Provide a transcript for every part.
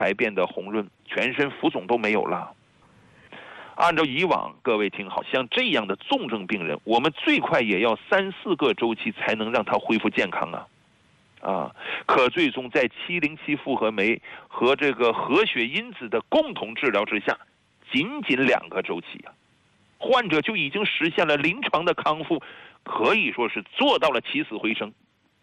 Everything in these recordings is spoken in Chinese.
白变得红润，全身浮肿都没有了。按照以往，各位听好，像这样的重症病人，我们最快也要3-4个周期才能让他恢复健康啊。可最终在707复合酶和这个核血因子的共同治疗之下，仅仅2个周期患者就已经实现了临床的康复，可以说是做到了起死回生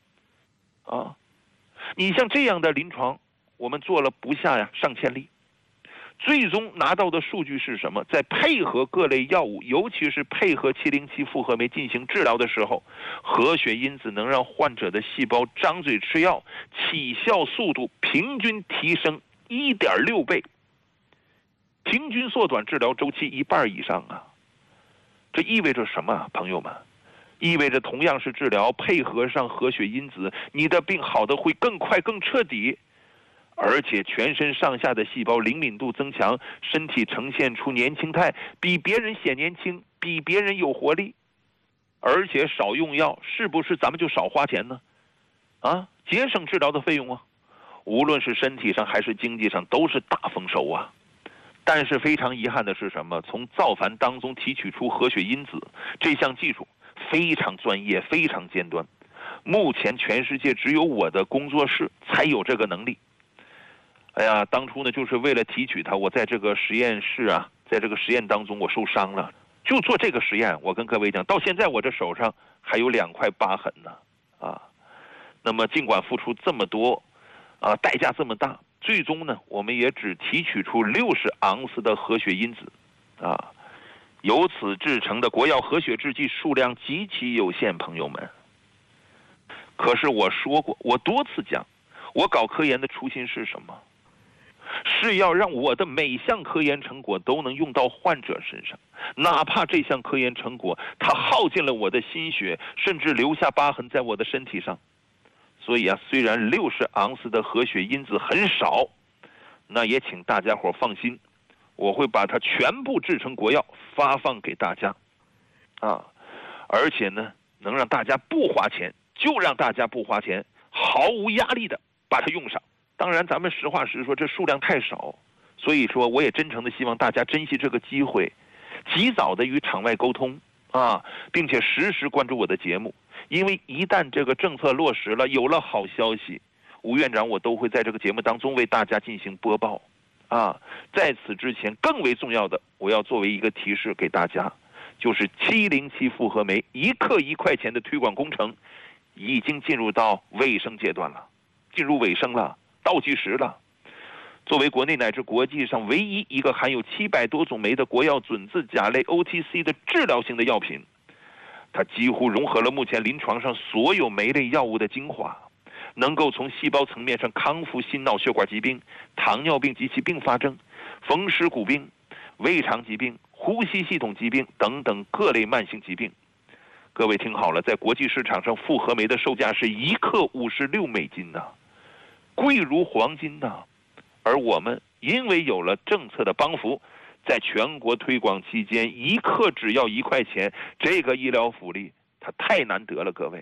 你像这样的临床，我们做了不下上千例，最终拿到的数据是什么？在配合各类药物，尤其是配合707复合酶进行治疗的时候，核血因子能让患者的细胞张嘴吃药，起效速度平均提升1.6倍，平均缩短治疗周期1半以上这意味着什么朋友们？意味着同样是治疗，配合上核血因子，你的病好的会更快更彻底，而且全身上下的细胞灵敏度增强，身体呈现出年轻态，比别人显年轻，比别人有活力，而且少用药，是不是咱们就少花钱呢？节省治疗的费用无论是身体上还是经济上都是大丰收但是非常遗憾的是什么？从造反当中提取出核血因子这项技术非常专业，非常尖端，目前全世界只有我的工作室才有这个能力。当初呢，就是为了提取它，我在这个实验室在这个实验当中我受伤了，就做这个实验。我跟各位讲，到现在我这手上还有2块疤痕呢那么尽管付出这么多代价这么大，最终呢，我们也只提取出60盎司的核血因子由此制成的国药核血制剂数量极其有限，朋友们。可是我说过，我多次讲，我搞科研的初心是什么？是要让我的每项科研成果都能用到患者身上，哪怕这项科研成果它耗尽了我的心血，甚至留下疤痕在我的身体上。所以虽然60盎司的核血因子很少，那也请大家伙放心，我会把它全部制成国药发放给大家而且呢，能让大家不花钱，就让大家不花钱，毫无压力的把它用上。当然咱们实话实说，这数量太少，所以说我也真诚的希望大家珍惜这个机会，及早的与场外沟通并且时时关注我的节目，因为一旦这个政策落实了，有了好消息，吴院长我都会在这个节目当中为大家进行播报在此之前更为重要的，我要作为一个提示给大家，就是707复合酶1克1块钱的推广工程已经进入到尾声阶段了，进入尾声了，倒计时了。作为国内乃至国际上唯一一个含有700多种酶的国药准字甲类 OTC 的治疗型的药品，它几乎融合了目前临床上所有酶类药物的精华，能够从细胞层面上康复心脑血管疾病、糖尿病及其并发症、风湿骨病、胃肠疾病、呼吸系统疾病等等各类慢性疾病。各位听好了，在国际市场上复合酶的售价是1克$56贵如黄金而我们因为有了政策的帮扶，在全国推广期间1克只要1块钱，这个医疗福利它太难得了，各位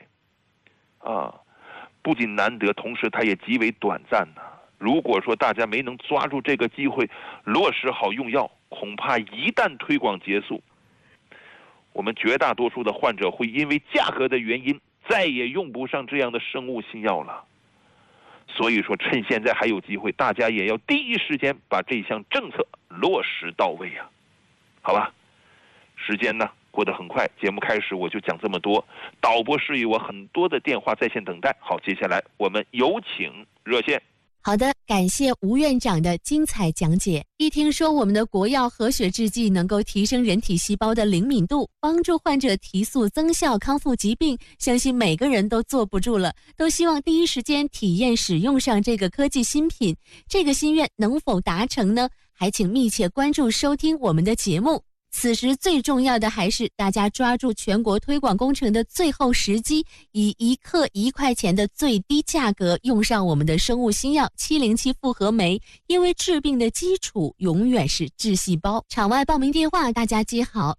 不仅难得，同时它也极为短暂如果说大家没能抓住这个机会落实好用药，恐怕一旦推广结束，我们绝大多数的患者会因为价格的原因再也用不上这样的生物新药了。所以说趁现在还有机会，大家也要第一时间把这项政策落实到位好吧。时间呢过得很快，节目开始我就讲这么多，导播示意我很多的电话在线等待。好，接下来我们有请热线。 好的，感谢吴院长的精彩讲解。一听说我们的国药核血制剂能够提升人体细胞的灵敏度，帮助患者提速增效康复疾病，相信每个人都坐不住了，都希望第一时间体验使用上这个科技新品。这个心愿能否达成呢？还请密切关注收听我们的节目。此时最重要的还是大家抓住全国推广工程的最后时机，以1克1块钱的最低价格用上我们的生物新药707复合酶，因为治病的基础永远是治细胞。场外报名电话大家记好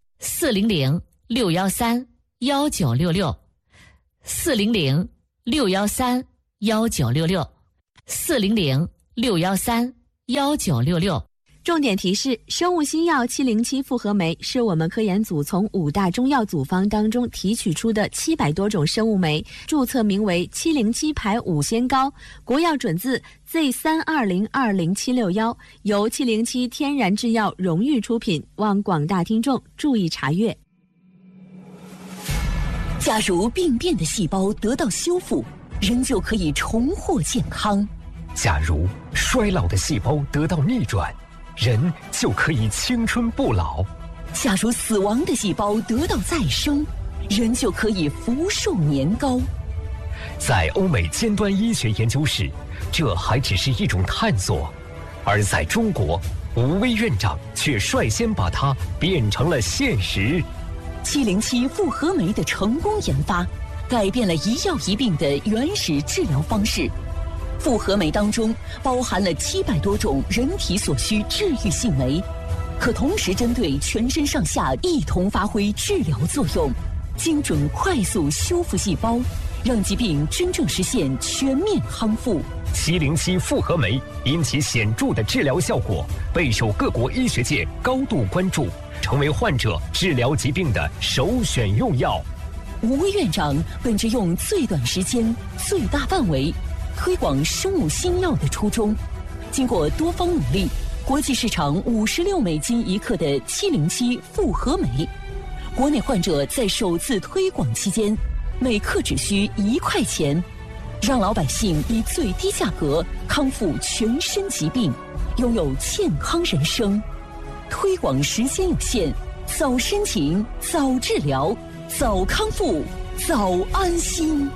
：400-613-1966，400-613-1966，400-613-1966。 1966。 重点提示：生物新药707复合酶是我们科研组从5大中药组方当中提取出的700多种生物酶，注册名为707排5仙膏，国药准字 Z3202076，由707天然制药荣誉出品，望广大听众注意查阅。 假如病变的细胞得到修复，人就可以重获健康； 假如衰老的细胞得到逆转，人就可以青春不老； 假如死亡的细胞得到再生，人就可以福寿年高。 在欧美尖端医学研究室，这还只是一种探索，而在中国，吴薇院长却率先把它变成了现实。 707复合酶的成功研发，改变了一药一病的原始治疗方式。复合酶当中包含了700多种人体所需治愈性酶，可同时针对全身上下一同发挥治疗作用，精准快速修复细胞，让疾病真正实现全面康复。 707复合酶因其显著的治疗效果，备受各国医学界高度关注，成为患者治疗疾病的首选用药。 吴薇院长本着用最短时间、最大范围推广生物新药的初衷，经过多方努力，国际市场56美金一克的707复合酶，国内患者在首次推广期间，每克只需1块钱，让老百姓以最低价格康复全身疾病，拥有健康人生。推广时间有限，早申请，早治疗，早康复，早安心。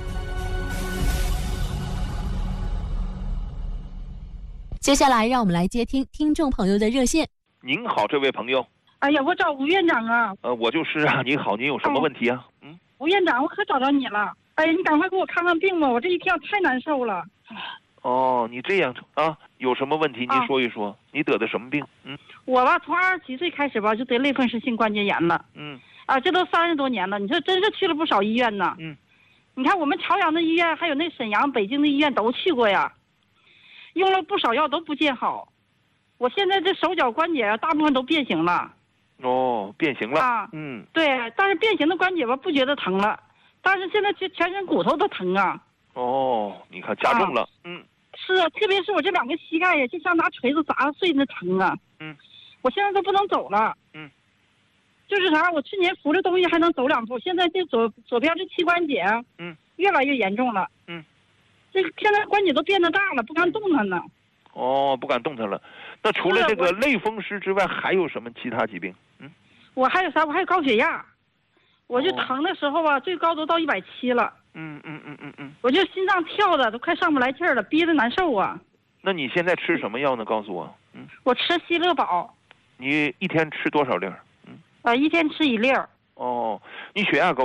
接下来让我们来接听听众朋友的热线。 您好，这位朋友。 哎呀，我找吴院长啊。 我就是啊。你好，您有什么问题啊？ 吴院长，我可找着你了。哎呀，你赶快给我看看病吧，我这一天太难受了。 哦，你这样啊？有什么问题？您说一说。你得的什么病？ 我吧，从27岁开始吧，就得类风湿性关节炎了。这都30多年了。你说真是去了不少医院呢。你看我们朝阳的医院，还有那沈阳、北京的医院都去过呀。用了不少药都不见好，我现在这手脚关节啊，大部分都变形了。 哦，变形了啊？ 对，但是变形的关节吧，不觉得疼了，但是现在全身骨头都疼啊。 哦，你看加重了。 是啊，特别是我这2个膝盖呀，就像拿锤子砸碎那疼啊。我现在都不能走了。就是啥，我去年扶着东西还能走2步，现在这左边这膝关节啊，越来越严重了。这现在关节都变得大了，不敢动弹呢。 哦，不敢动弹了。那除了这个类风湿之外，还有什么其他疾病？ 我还有啥？我还有高血压，我就疼的时候啊，最高都到170了。我就心脏跳的都快上不来气儿了，憋得难受啊。 那你现在吃什么药呢？告诉我。 我吃西乐宝。 你一天吃多少粒？ 一天吃1粒。 哦，你血压高。